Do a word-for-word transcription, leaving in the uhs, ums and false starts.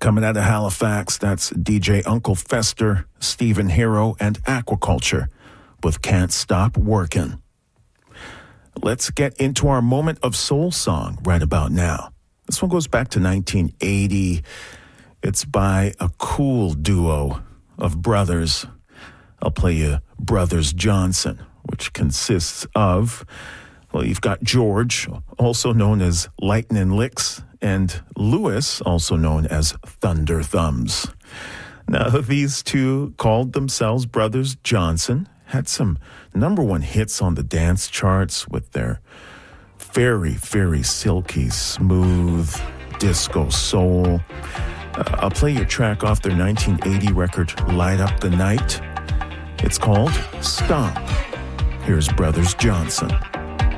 Coming out of Halifax, that's D J Uncle Fester, Stephen Hero, and Aquaculture with Can't Stop Workin'. Let's get into our moment of soul song right about now. This one goes back to nineteen eighty. It's by a cool duo of brothers. I'll play you Brothers Johnson, which consists of, well, you've got George, also known as Lightnin' Licks, and Lewis, also known as Thunder Thumbs. Now, these two called themselves Brothers Johnson, had some number one hits on the dance charts with their very, very silky, smooth disco soul. Uh, I'll play your track off their nineteen eighty record, Light Up the Night. It's called Stomp. Here's Brothers Johnson.